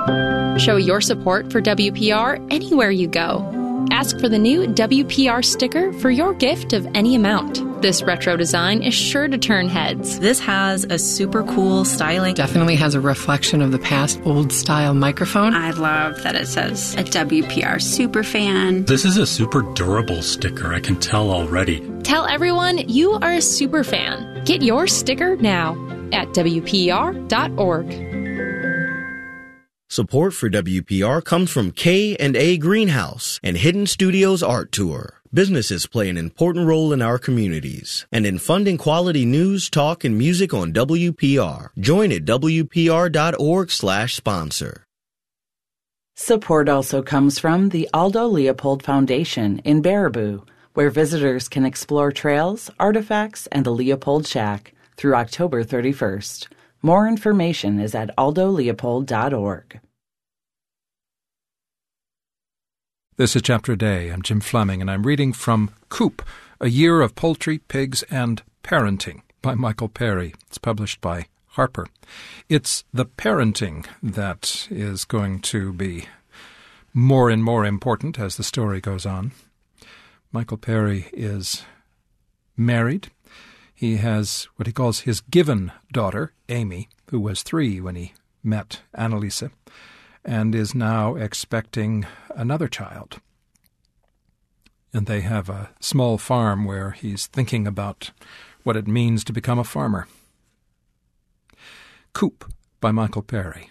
Show your support for WPR anywhere you go. Ask for the new WPR sticker for your gift of any amount. This retro design is sure to turn heads. This has a super cool styling. Definitely has a reflection of the past old-style microphone. I love that it says a WPR superfan. This is a super durable sticker, I can tell already. Tell everyone you are a super fan. Get your sticker now at WPR.org. Support for WPR comes from K&A Greenhouse and Hidden Studios Art Tour. Businesses play an important role in our communities and in funding quality news, talk, and music on WPR. Join at WPR.org/sponsor. Support also comes from the Aldo Leopold Foundation in Baraboo, where visitors can explore trails, artifacts, and the Leopold Shack through October 31st. More information is at aldoleopold.org. This is Chapter a Day. I'm Jim Fleming, and I'm reading from Coop, A Year of Poultry, Pigs, and Parenting by Michael Perry. It's published by Harper. It's the parenting that is going to be more and more important as the story goes on. Michael Perry is married. He has what he calls his given daughter, Amy, who was 3 when he met Annalisa, and is now expecting another child. And they have a small farm where he's thinking about what it means to become a farmer. Coop by Michael Perry.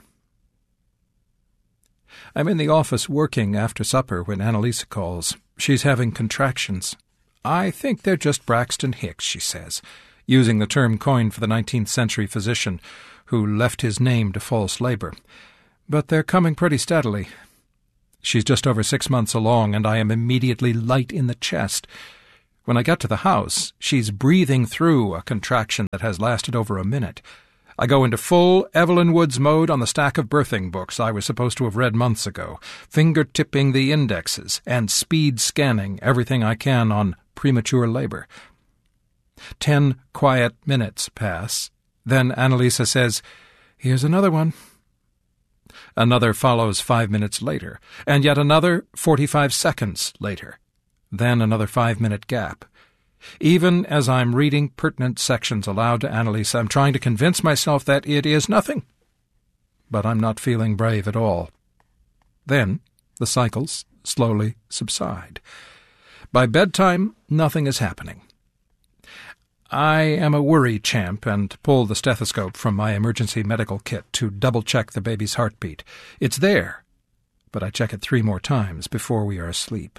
I'm in the office working after supper when Annalisa calls. She's having contractions. I think they're just Braxton Hicks, she says, using the term coined for the 19th century physician who left his name to false labor. But they're coming pretty steadily. She's just over 6 months along, and I am immediately light in the chest. When I get to the house, she's breathing through a contraction that has lasted over a minute. I go into full Evelyn Woods mode on the stack of birthing books I was supposed to have read months ago, finger-tipping the indexes and speed-scanning everything I can on premature labor. 10 quiet minutes pass. Then Annalisa says, "Here's another one." Another follows 5 minutes later, and yet another 45 seconds later. Then another 5-minute gap. Even as I'm reading pertinent sections aloud to Annalisa, I'm trying to convince myself that it is nothing. But I'm not feeling brave at all. Then the cycles slowly subside. By bedtime, nothing is happening. I am a worry champ and pull the stethoscope from my emergency medical kit to double-check the baby's heartbeat. It's there, but I check it 3 more times before we are asleep.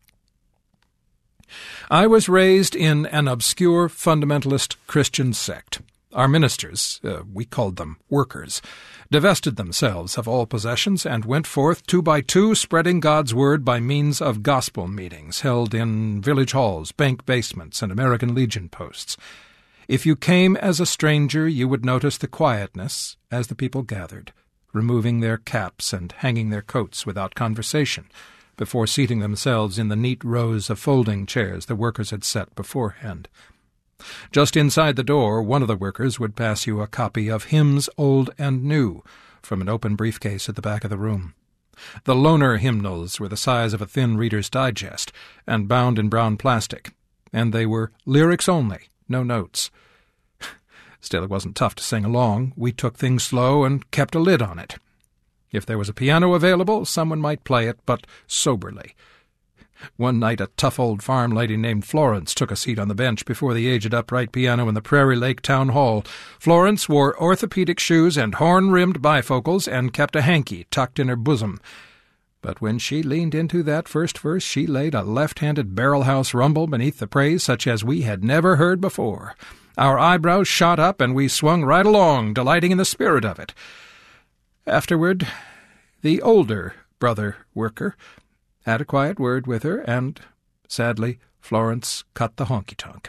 I was raised in an obscure fundamentalist Christian sect. Our ministers, we called them workers, divested themselves of all possessions and went forth 2 by 2, spreading God's word by means of gospel meetings held in village halls, bank basements, and American Legion posts. If you came as a stranger, you would notice the quietness as the people gathered, removing their caps and hanging their coats without conversation, before seating themselves in the neat rows of folding chairs the workers had set beforehand. Just inside the door, one of the workers would pass you a copy of Hymns Old and New from an open briefcase at the back of the room. The loner hymnals were the size of a thin Reader's Digest and bound in brown plastic, and they were lyrics only, no notes. Still, it wasn't tough to sing along. We took things slow and kept a lid on it. If there was a piano available, someone might play it, but soberly. One night a tough old farm lady named Florence took a seat on the bench before the aged upright piano in the Prairie Lake Town Hall. Florence wore orthopedic shoes and horn-rimmed bifocals and kept a hanky tucked in her bosom. But when she leaned into that first verse, she laid a left-handed barrel-house rumble beneath the praise such as we had never heard before. Our eyebrows shot up, and we swung right along, delighting in the spirit of it. Afterward, the older brother worker had a quiet word with her, and, sadly, Florence cut the honky-tonk.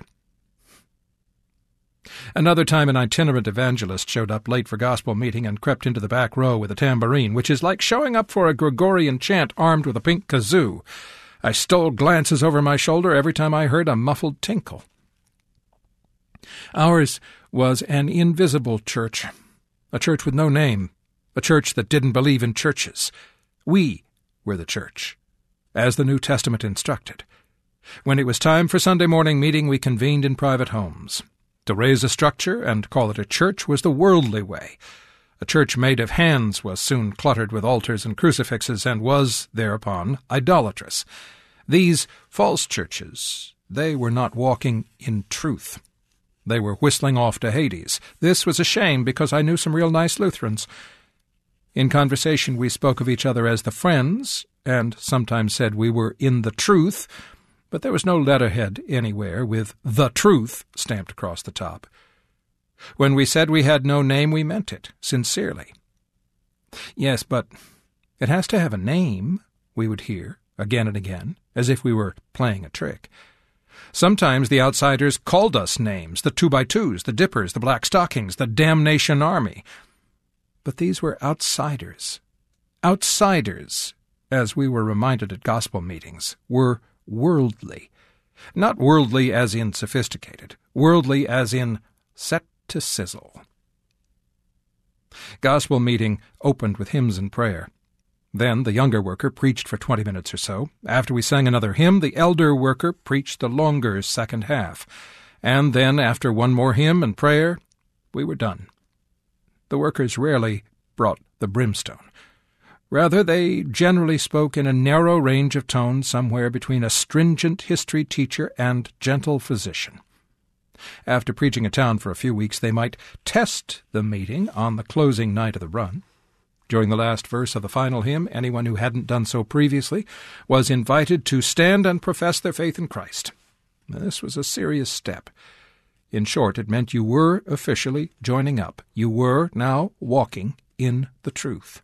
Another time an itinerant evangelist showed up late for gospel meeting and crept into the back row with a tambourine, which is like showing up for a Gregorian chant armed with a pink kazoo. I stole glances over my shoulder every time I heard a muffled tinkle. Ours was an invisible church, a church with no name, a church that didn't believe in churches. We were the church, as the New Testament instructed. When it was time for Sunday morning meeting, we convened in private homes. To raise a structure and call it a church was the worldly way. A church made of hands was soon cluttered with altars and crucifixes and was, thereupon, idolatrous. These false churches, they were not walking in truth. They were whistling off to Hades. This was a shame, because I knew some real nice Lutherans. In conversation we spoke of each other as the friends, and sometimes said we were in the truth, but there was no letterhead anywhere with "the truth" stamped across the top. When we said we had no name, we meant it, sincerely. "Yes, but it has to have a name," we would hear, again and again, as if we were playing a trick. Sometimes the outsiders called us names, the 2x2s, the Dippers, the Black Stockings, the Damnation Army. But these were outsiders. Outsiders, as we were reminded at gospel meetings, were worldly. Not worldly as in sophisticated, worldly as in set to sizzle. Gospel meeting opened with hymns and prayer. Then the younger worker preached for 20 minutes or so. After we sang another hymn, the elder worker preached the longer second half. And then, after one more hymn and prayer, we were done. The workers rarely brought the brimstone. Rather, they generally spoke in a narrow range of tone somewhere between a stringent history teacher and gentle physician. After preaching a town for a few weeks, they might test the meeting on the closing night of the run. During the last verse of the final hymn, anyone who hadn't done so previously was invited to stand and profess their faith in Christ. This was a serious step. In short, it meant you were officially joining up. You were now walking in the truth.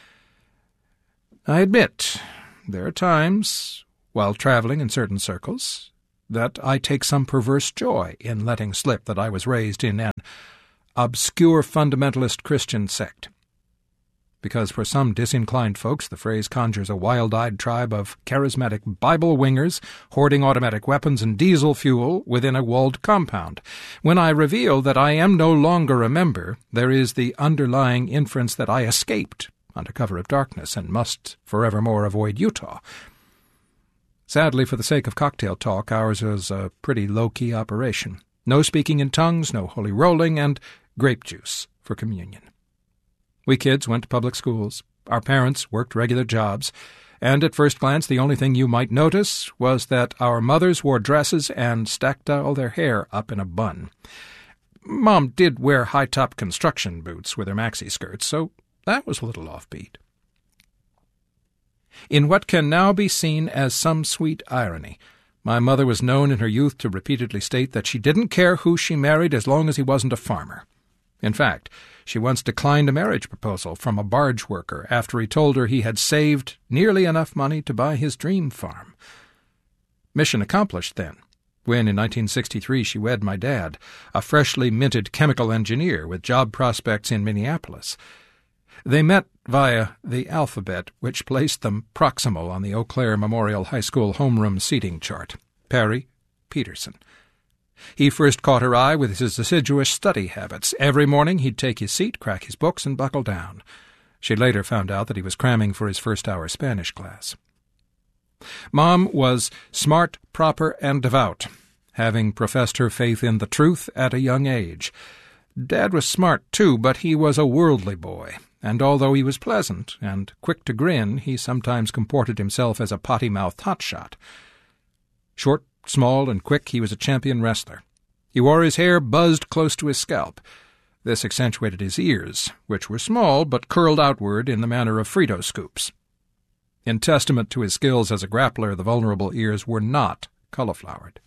I admit, there are times, while traveling in certain circles, that I take some perverse joy in letting slip that I was raised in an obscure fundamentalist Christian sect. Because for some disinclined folks the phrase conjures a wild-eyed tribe of charismatic Bible wingers hoarding automatic weapons and diesel fuel within a walled compound. When I reveal that I am no longer a member, there is the underlying inference that I escaped under cover of darkness and must forevermore avoid Utah. Sadly, for the sake of cocktail talk, ours was a pretty low-key operation. No speaking in tongues, no holy rolling, and grape juice for communion. We kids went to public schools. Our parents worked regular jobs, and at first glance the only thing you might notice was that our mothers wore dresses and stacked all their hair up in a bun. Mom did wear high-top construction boots with her maxi skirts, so that was a little offbeat. In what can now be seen as some sweet irony, my mother was known in her youth to repeatedly state that she didn't care who she married as long as he wasn't a farmer. In fact, she once declined a marriage proposal from a barge worker after he told her he had saved nearly enough money to buy his dream farm. Mission accomplished then, when in 1963 she wed my dad, a freshly minted chemical engineer with job prospects in Minneapolis. They met via the alphabet, which placed them proximal on the Eau Claire Memorial High School homeroom seating chart. Perry Peterson. He first caught her eye with his assiduous study habits. Every morning he'd take his seat, crack his books, and buckle down. She later found out that he was cramming for his first-hour Spanish class. Mom was smart, proper, and devout, having professed her faith in the truth at a young age. Dad was smart, too, but he was a worldly boy, and although he was pleasant and quick to grin, he sometimes comported himself as a potty-mouthed hotshot. Short, small, and quick, he was a champion wrestler. He wore his hair buzzed close to his scalp. This accentuated his ears, which were small but curled outward in the manner of Frito scoops. In testament to his skills as a grappler, the vulnerable ears were not cauliflowered.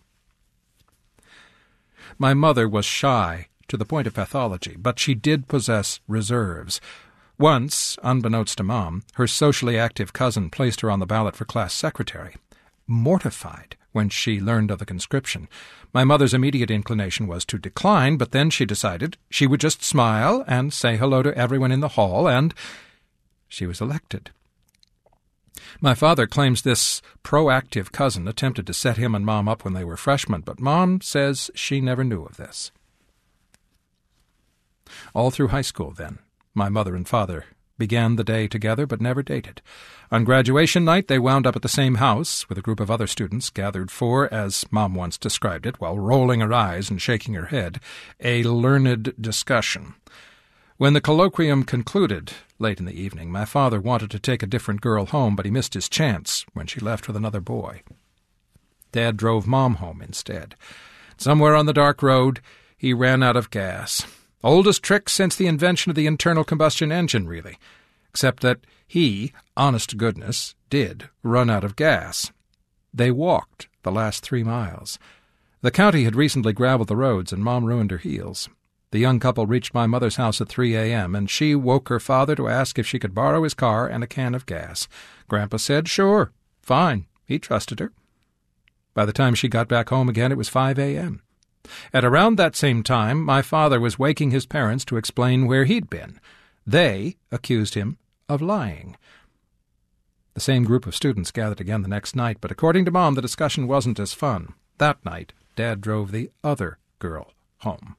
My mother was shy to the point of pathology, but she did possess reserves. Once, unbeknownst to Mom, her socially active cousin placed her on the ballot for class secretary. Mortified when she learned of the conscription, my mother's immediate inclination was to decline, but then she decided she would just smile and say hello to everyone in the hall, and she was elected. My father claims this proactive cousin attempted to set him and Mom up when they were freshmen, but Mom says she never knew of this. All through high school, then, my mother and father began the day together but never dated. On graduation night, they wound up at the same house with a group of other students gathered for, as Mom once described it, while rolling her eyes and shaking her head, a learned discussion. When the colloquium concluded late in the evening, my father wanted to take a different girl home, but he missed his chance when she left with another boy. Dad drove Mom home instead. Somewhere on the dark road, he ran out of gas. Oldest trick since the invention of the internal combustion engine, really, except that he, honest to goodness, did run out of gas. They walked the last 3 miles. The county had recently graveled the roads, and Mom ruined her heels. The young couple reached my mother's house at 3 a.m., and she woke her father to ask if she could borrow his car and a can of gas. Grandpa said, sure, fine. He trusted her. By the time she got back home again, it was 5 a.m. At around that same time, my father was waking his parents to explain where he'd been. They accused him of lying. The same group of students gathered again the next night, but according to Mom, the discussion wasn't as fun. That night, Dad drove the other girl home.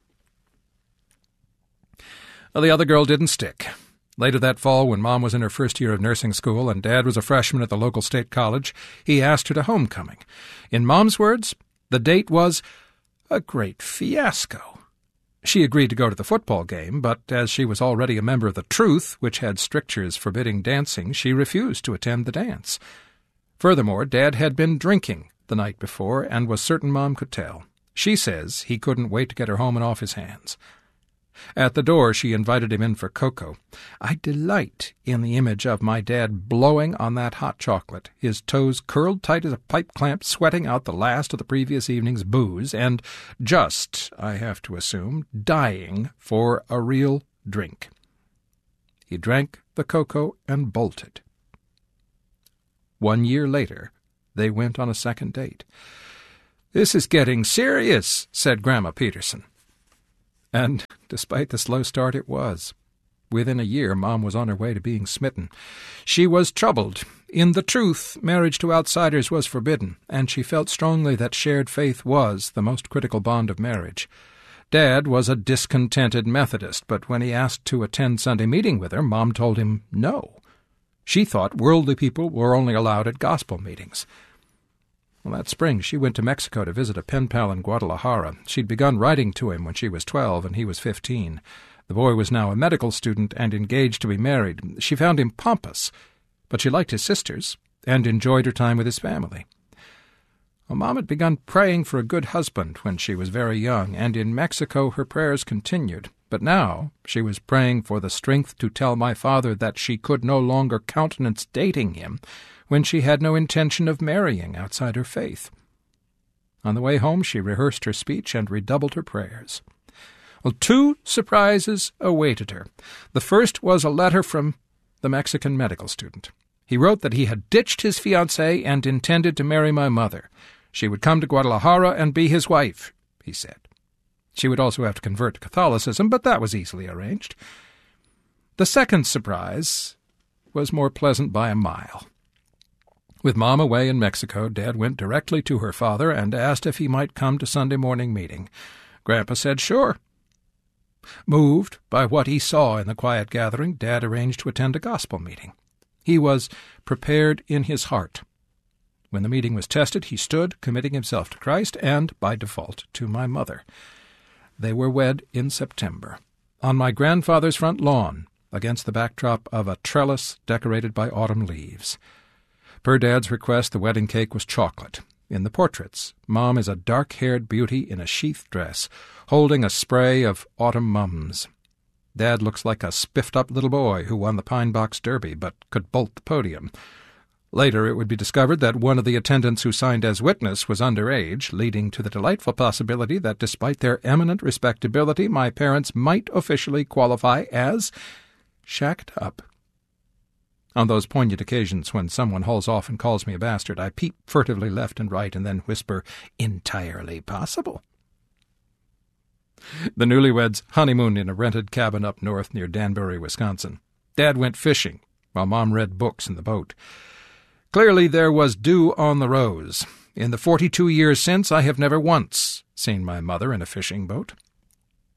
Well, the other girl didn't stick. Later that fall, when Mom was in her first year of nursing school and Dad was a freshman at the local state college, he asked her to homecoming. In Mom's words, the date was a great fiasco. She agreed to go to the football game, but as she was already a member of the Truth, which had strictures forbidding dancing, she refused to attend the dance. Furthermore, Dad had been drinking the night before and was certain Mom could tell. She says he couldn't wait to get her home and off his hands. At the door, she invited him in for cocoa. I delight in the image of my dad blowing on that hot chocolate, his toes curled tight as a pipe clamp, sweating out the last of the previous evening's booze, and just, I have to assume, dying for a real drink. He drank the cocoa and bolted. 1 year later, they went on a second date. "This is getting serious," said Grandma Peterson. And despite the slow start, it was. Within a year, Mom was on her way to being smitten. She was troubled. In the Truth, marriage to outsiders was forbidden, and she felt strongly that shared faith was the most critical bond of marriage. Dad was a discontented Methodist, but when he asked to attend Sunday meeting with her, Mom told him no. She thought worldly people were only allowed at gospel meetings. Well, that spring, she went to Mexico to visit a pen pal in Guadalajara. She'd begun writing to him when she was 12 and he was 15. The boy was now a medical student and engaged to be married. She found him pompous, but she liked his sisters and enjoyed her time with his family. Well, Mom had begun praying for a good husband when she was very young, and in Mexico her prayers continued. But now she was praying for the strength to tell my father that she could no longer countenance dating him when she had no intention of marrying outside her faith. On the way home, she rehearsed her speech and redoubled her prayers. Well, 2 surprises awaited her. The first was a letter from the Mexican medical student. He wrote that he had ditched his fiancée and intended to marry my mother. She would come to Guadalajara and be his wife, he said. She would also have to convert to Catholicism, but that was easily arranged. The second surprise was more pleasant by a mile. With Mom away in Mexico, Dad went directly to her father and asked if he might come to Sunday morning meeting. Grandpa said sure. Moved by what he saw in the quiet gathering, Dad arranged to attend a gospel meeting. He was prepared in his heart. When the meeting was tested, he stood, committing himself to Christ and, by default, to my mother. They were wed in September, on my grandfather's front lawn, against the backdrop of a trellis decorated by autumn leaves. Per Dad's request, the wedding cake was chocolate. In the portraits, Mom is a dark-haired beauty in a sheath dress, holding a spray of autumn mums. Dad looks like a spiffed-up little boy who won the Pine Box Derby but could bolt the podium. Later it would be discovered that one of the attendants who signed as witness was underage, leading to the delightful possibility that despite their eminent respectability, my parents might officially qualify as shacked up. On those poignant occasions when someone hauls off and calls me a bastard, I peep furtively left and right and then whisper, "Entirely possible." The newlyweds honeymooned in a rented cabin up north near Danbury, Wisconsin. Dad went fishing, while Mom read books in the boat. Clearly there was dew on the rose. In the 42 years since, I have never once seen my mother in a fishing boat.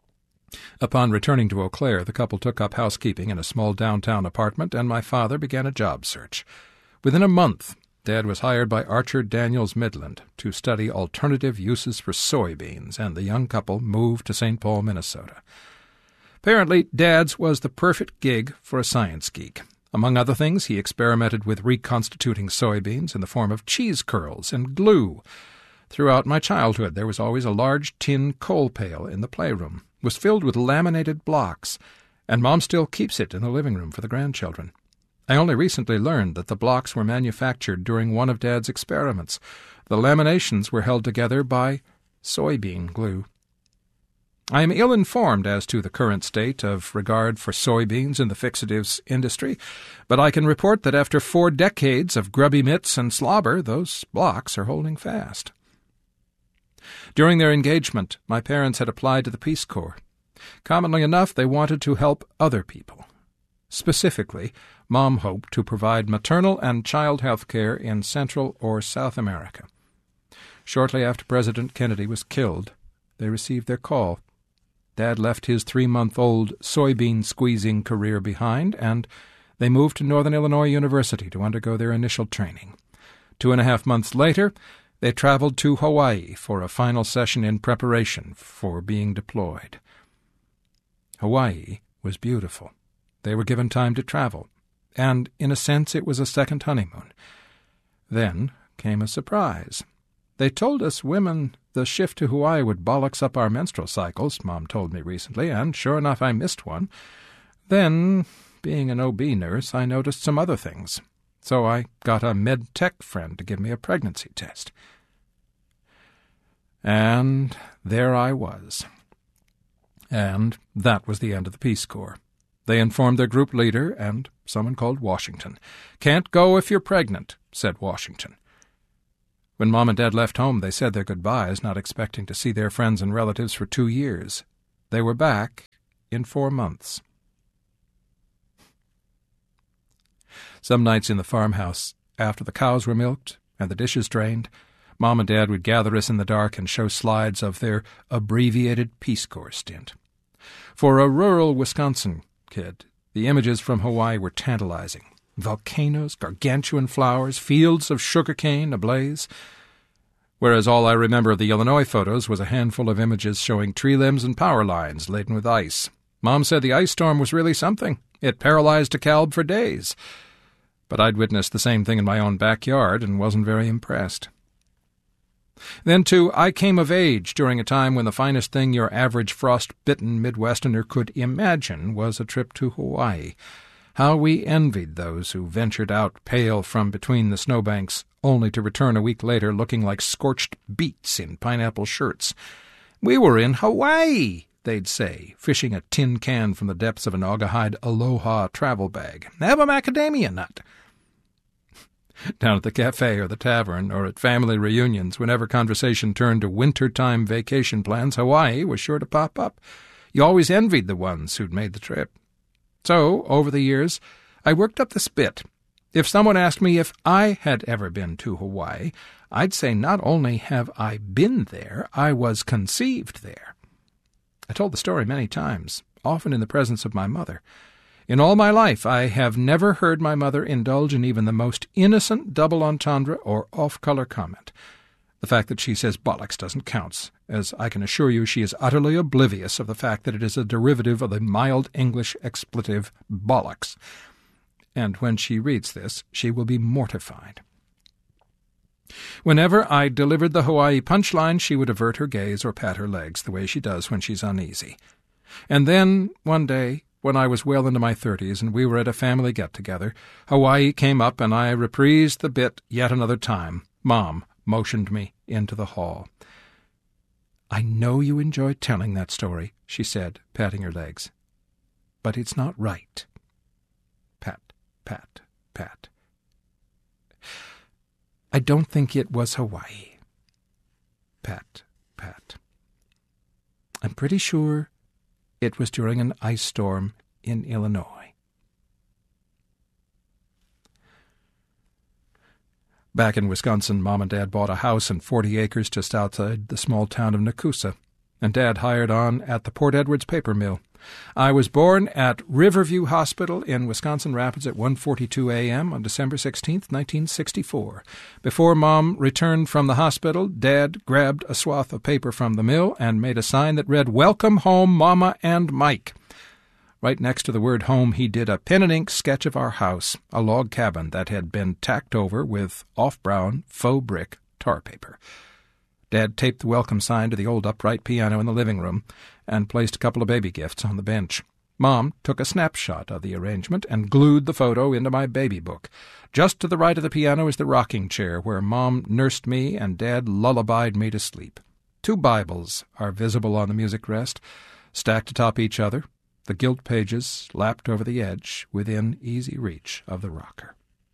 Upon returning to Eau Claire, the couple took up housekeeping in a small downtown apartment, and my father began a job search. Within a month, Dad was hired by Archer Daniels Midland to study alternative uses for soybeans, and the young couple moved to St. Paul, Minnesota. Apparently, Dad's was the perfect gig for a science geek. Among other things, he experimented with reconstituting soybeans in the form of cheese curls and glue. Throughout my childhood, there was always a large tin coal pail in the playroom. It was filled with laminated blocks, and Mom still keeps it in the living room for the grandchildren. I only recently learned that the blocks were manufactured during one of Dad's experiments. The laminations were held together by soybean glue. I am ill-informed as to the current state of regard for soybeans in the fixatives industry, but I can report that after 4 decades of grubby mitts and slobber, those blocks are holding fast. During their engagement, my parents had applied to the Peace Corps. Commonly enough, they wanted to help other people. Specifically, Mom hoped to provide maternal and child health care in Central or South America. Shortly after President Kennedy was killed, they received their call. Dad left his 3-month-old soybean-squeezing career behind, and they moved to Northern Illinois University to undergo their initial training. 2.5 months later, they traveled to Hawaii for a final session in preparation for being deployed. Hawaii was beautiful. They were given time to travel, and in a sense it was a second honeymoon. Then came a surprise. They told us women the shift to Hawaii would bollocks up our menstrual cycles, Mom told me recently, and sure enough I missed one. Then, being an OB nurse, I noticed some other things. So I got a med-tech friend to give me a pregnancy test. And there I was. And that was the end of the Peace Corps. They informed their group leader and someone called Washington. "Can't go if you're pregnant," said Washington. When Mom and Dad left home, they said their goodbyes, not expecting to see their friends and relatives for 2 years. They were back in 4 months. Some nights in the farmhouse, after the cows were milked and the dishes drained, Mom and Dad would gather us in the dark and show slides of their abbreviated Peace Corps stint. For a rural Wisconsin kid, the images from Hawaii were tantalizing. Volcanoes, gargantuan flowers, fields of sugar cane ablaze. Whereas all I remember of the Illinois photos was a handful of images showing tree limbs and power lines laden with ice. Mom said the ice storm was really something. It paralyzed DeKalb for days. But I'd witnessed the same thing in my own backyard and wasn't very impressed. Then, too, I came of age during a time when the finest thing your average frost-bitten Midwesterner could imagine was a trip to Hawaii. How we envied those who ventured out pale from between the snowbanks, only to return a week later looking like scorched beets in pineapple shirts. "We were in Hawaii," they'd say, fishing a tin can from the depths of an Naugahyde Aloha travel bag. "Have a macadamia nut." Down at the cafe or the tavern or at family reunions, whenever conversation turned to winter-time vacation plans, Hawaii was sure to pop up. You always envied the ones who'd made the trip. So, over the years, I worked up the spit. If someone asked me if I had ever been to Hawaii, I'd say not only have I been there, I was conceived there. I told the story many times, often in the presence of my mother. In all my life, I have never heard my mother indulge in even the most innocent double entendre or off-color comment. The fact that she says bollocks doesn't count, as I can assure you she is utterly oblivious of the fact that it is a derivative of the mild English expletive bollocks. And when she reads this, she will be mortified. Whenever I delivered the Hawaii punchline, she would avert her gaze or pat her legs the way she does when she's uneasy. And then, one day, when I was well into my 30s and we were at a family get-together, Hawaii came up and I reprised the bit yet another time. Mom motioned me into the hall. "I know you enjoyed telling that story," she said, patting her legs. "But it's not right." Pat, pat, pat. "I don't think it was Hawaii." Pat, pat. "I'm pretty sure it was during an ice storm in Illinois." Back in Wisconsin, Mom and Dad bought a house and 40 acres just outside the small town of Nakusa. and Dad hired on at the Port Edwards paper mill. I was born at Riverview Hospital in Wisconsin Rapids at 1:42 a.m. on December 16, 1964. Before Mom returned from the hospital, Dad grabbed a swath of paper from the mill and made a sign that read, "Welcome home, Mama and Mike." Right next to the word home, he did a pen and ink sketch of our house, a log cabin that had been tacked over with off-brown faux brick tar paper. Dad taped the welcome sign to the old upright piano in the living room and placed a couple of baby gifts on the bench. Mom took a snapshot of the arrangement and glued the photo into my baby book. Just to the right of the piano is the rocking chair where Mom nursed me and Dad lullabied me to sleep. 2 Bibles are visible on the music rest, stacked atop each other, the gilt pages lapped over the edge within easy reach of the rocker.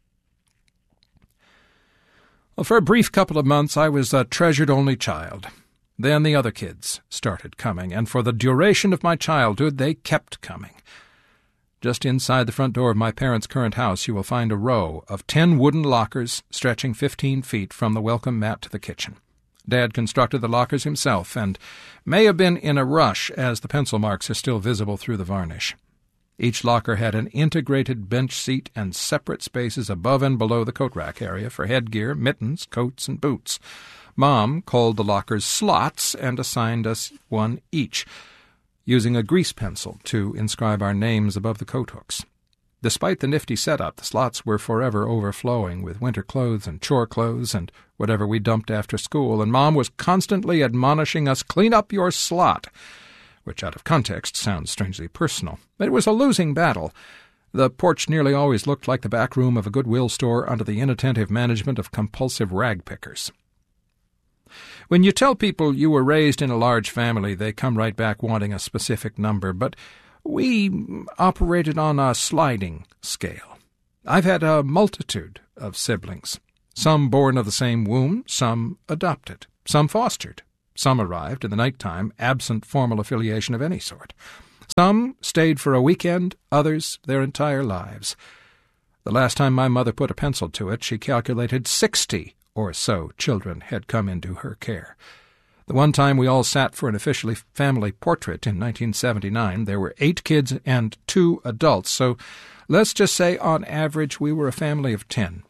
Well, for a brief couple of months, I was a treasured only child. Then the other kids started coming, and for the duration of my childhood, they kept coming. Just inside the front door of my parents' current house, you will find a row of 10 wooden lockers stretching 15 feet from the welcome mat to the kitchen. Dad constructed the lockers himself, and may have been in a rush, as the pencil marks are still visible through the varnish. Each locker had an integrated bench seat and separate spaces above and below the coat rack area for headgear, mittens, coats, and boots. Mom called the lockers slots and assigned us one each, using a grease pencil to inscribe our names above the coat hooks. Despite the nifty setup, the slots were forever overflowing with winter clothes and chore clothes and whatever we dumped after school, and Mom was constantly admonishing us, "Clean up your slot," which out of context sounds strangely personal. But it was a losing battle. The porch nearly always looked like the back room of a Goodwill store under the inattentive management of compulsive rag-pickers. When you tell people you were raised in a large family, they come right back wanting a specific number, but we operated on a sliding scale. I've had a multitude of siblings, some born of the same womb, some adopted, some fostered. Some arrived in the night-time, absent formal affiliation of any sort. Some stayed for a weekend, others their entire lives. The last time my mother put a pencil to it, she calculated 60 or so children had come into her care. The one time we all sat for an officially family portrait in 1979, there were 8 kids and 2 adults, so let's just say on average we were a family of 10.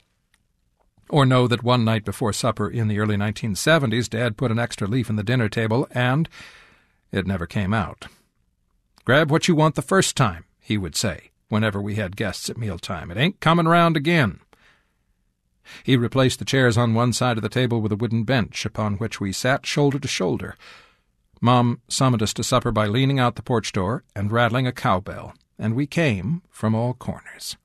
Or know that one night before supper in the early 1970s, Dad put an extra leaf in the dinner table, and it never came out. "Grab what you want the first time," he would say, whenever we had guests at mealtime. "It ain't coming round again." He replaced the chairs on one side of the table with a wooden bench, upon which we sat shoulder to shoulder. Mom summoned us to supper by leaning out the porch door and rattling a cowbell, and we came from all corners.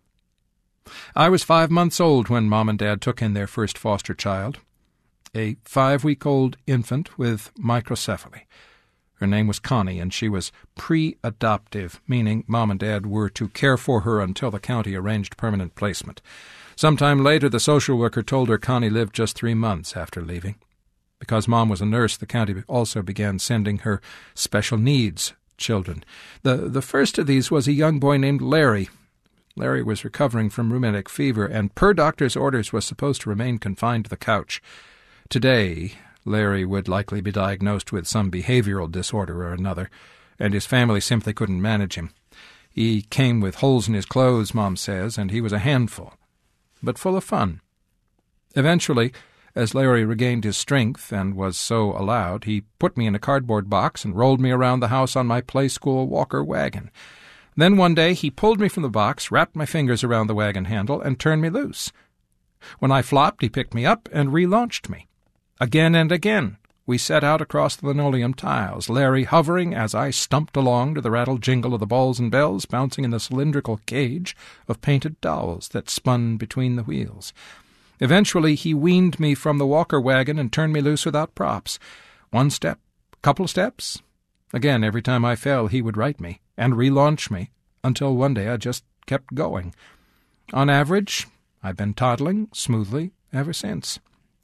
I was 5 months old when Mom and Dad took in their first foster child, a 5-week-old infant with microcephaly. Her name was Connie, and she was pre-adoptive, meaning Mom and Dad were to care for her until the county arranged permanent placement. Sometime later, the social worker told her Connie lived just 3 months after leaving. Because Mom was a nurse, the county also began sending her special needs children. The first of these was a young boy named Larry. Larry was recovering from rheumatic fever, and per doctor's orders was supposed to remain confined to the couch. Today, Larry would likely be diagnosed with some behavioral disorder or another, and his family simply couldn't manage him. He came with holes in his clothes, Mom says, and he was a handful, but full of fun. Eventually, as Larry regained his strength and was so allowed, he put me in a cardboard box and rolled me around the house on my play-school walker wagon. Then one day he pulled me from the box, wrapped my fingers around the wagon handle, and turned me loose. When I flopped, he picked me up and relaunched me. Again and again we set out across the linoleum tiles, Larry hovering as I stumped along to the rattle-jingle of the balls and bells bouncing in the cylindrical cage of painted dolls that spun between the wheels. Eventually he weaned me from the walker wagon and turned me loose without props. 1 step, couple of steps. Again, every time I fell, he would right me and relaunch me, until one day I just kept going. On average, I've been toddling smoothly ever since.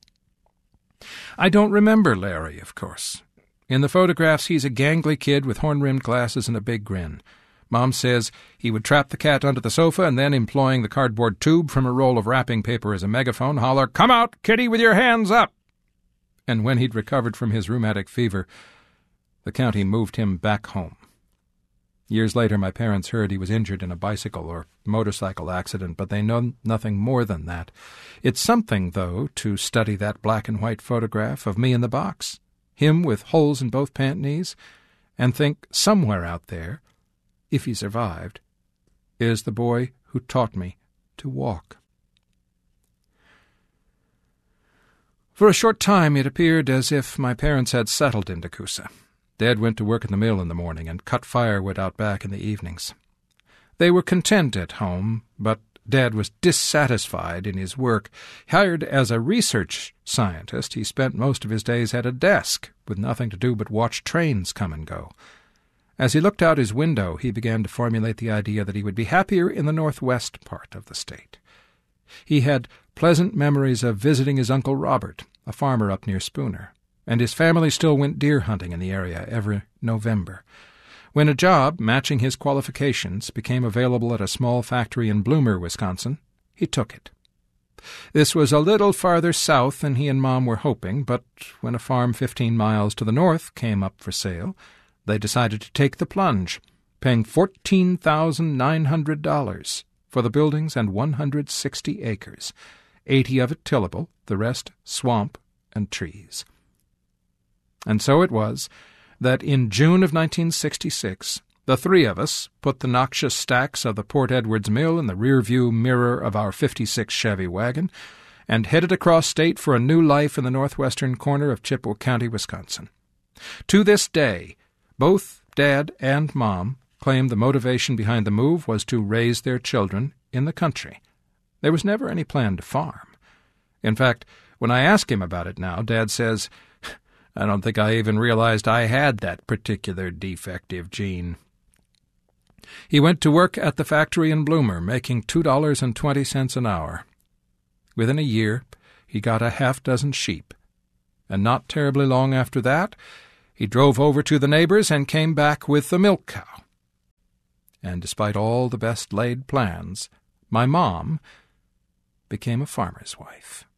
I don't remember Larry, of course. In the photographs, he's a gangly kid with horn-rimmed glasses and a big grin. Mom says he would trap the cat under the sofa and then, employing the cardboard tube from a roll of wrapping paper as a megaphone, holler, "Come out, kitty, with your hands up!" And when he'd recovered from his rheumatic fever, The county moved him back home. Years later, my parents heard he was injured in a bicycle or motorcycle accident, but they know nothing more than that. It's something, though, to study that black-and-white photograph of me in the box, him with holes in both pant knees, and think somewhere out there, if he survived, is the boy who taught me to walk. For a short time it appeared as if my parents had settled in Coosa. Dad went to work in the mill in the morning and cut firewood out back in the evenings. They were content at home, but Dad was dissatisfied in his work. Hired as a research scientist, he spent most of his days at a desk, with nothing to do but watch trains come and go. As he looked out his window, he began to formulate the idea that he would be happier in the northwest part of the state. He had pleasant memories of visiting his Uncle Robert, a farmer up near Spooner, and his family still went deer hunting in the area every November. When a job matching his qualifications became available at a small factory in Bloomer, Wisconsin, he took it. This was a little farther south than he and Mom were hoping, but when a farm 15 miles to the north came up for sale, they decided to take the plunge, paying $14,900 for the buildings and 160 acres, 80 of it tillable, the rest swamp and trees. And so it was that in June of 1966, the three of us put the noxious stacks of the Port Edwards Mill in the rear-view mirror of our '56 Chevy wagon and headed across state for a new life in the northwestern corner of Chippewa County, Wisconsin. To this day, both Dad and Mom claim the motivation behind the move was to raise their children in the country. There was never any plan to farm. In fact, when I ask him about it now, Dad says, "I don't think I even realized I had that particular defective gene." He went to work at the factory in Bloomer, making $2.20 an hour. Within a year, he got a half-dozen sheep, and not terribly long after that, he drove over to the neighbors and came back with the milk cow. And despite all the best-laid plans, my mom became a farmer's wife.